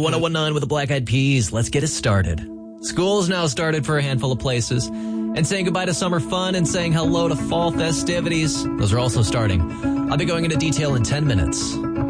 1019 with the Black Eyed Peas. Let's get it started. School's now started for a handful of places. And saying goodbye to summer fun and saying hello to fall festivities. Those are also starting. I'll be going into detail in 10 minutes.